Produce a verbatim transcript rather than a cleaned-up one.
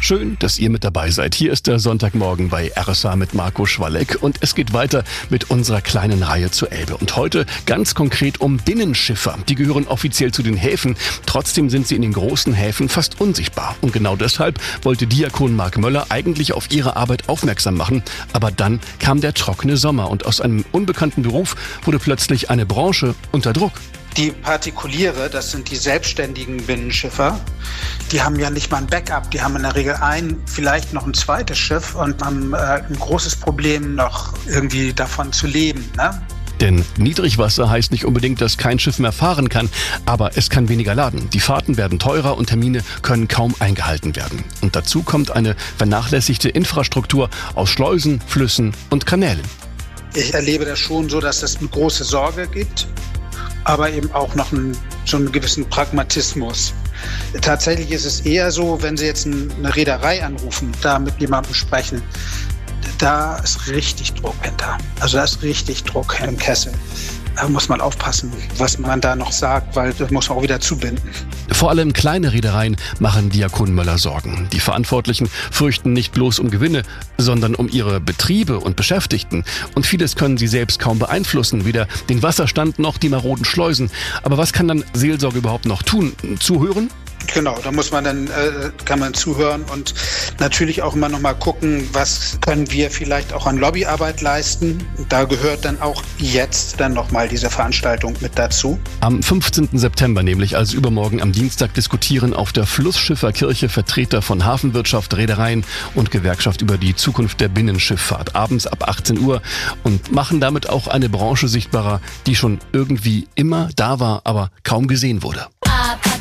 Schön, dass ihr mit dabei seid. Hier ist der Sonntagmorgen bei R S A mit Marco Schwalek und es geht weiter mit unserer kleinen Reihe zur Elbe. Und heute ganz konkret um Binnenschiffer. Die gehören offiziell zu den Häfen, trotzdem sind sie in den großen Häfen fast unsichtbar. Und genau deshalb wollte Diakon Mark Möller eigentlich auf ihre Arbeit aufmerksam machen. Aber dann kam der trockene Sommer und aus einem unbekannten Beruf wurde plötzlich eine Branche unter Druck. Die Partikuliere, das sind die selbstständigen Binnenschiffer, die haben ja nicht mal ein Backup. Die haben in der Regel ein, vielleicht noch ein zweites Schiff und haben äh, ein großes Problem, noch irgendwie davon zu leben, ne? Denn Niedrigwasser heißt nicht unbedingt, dass kein Schiff mehr fahren kann, aber es kann weniger laden. Die Fahrten werden teurer und Termine können kaum eingehalten werden. Und dazu kommt eine vernachlässigte Infrastruktur aus Schleusen, Flüssen und Kanälen. Ich erlebe das schon so, dass es eine große Sorge gibt, aber eben auch noch einen, so einen gewissen Pragmatismus. Tatsächlich ist es eher so, wenn Sie jetzt eine Reederei anrufen, da mit jemandem sprechen, da ist richtig Druck hinter. Also da ist richtig Druck im Kessel. Da muss man aufpassen, was man da noch sagt, weil das muss man auch wieder zubinden. Vor allem kleine Reedereien machen Diakon Möller Sorgen. Die Verantwortlichen fürchten nicht bloß um Gewinne, sondern um ihre Betriebe und Beschäftigten. Und vieles können sie selbst kaum beeinflussen, weder den Wasserstand noch die maroden Schleusen. Aber was kann dann Seelsorge überhaupt noch tun? Zuhören? Genau, da muss man dann, äh, kann man zuhören und natürlich auch immer noch mal gucken, was können wir vielleicht auch an Lobbyarbeit leisten. Da gehört dann auch jetzt dann noch mal diese Veranstaltung mit dazu. Am fünfzehnten September, nämlich also übermorgen am Dienstag, diskutieren auf der Flussschifferkirche Vertreter von Hafenwirtschaft, Reedereien und Gewerkschaft über die Zukunft der Binnenschifffahrt. Abends ab achtzehn Uhr und machen damit auch eine Branche sichtbarer, die schon irgendwie immer da war, aber kaum gesehen wurde.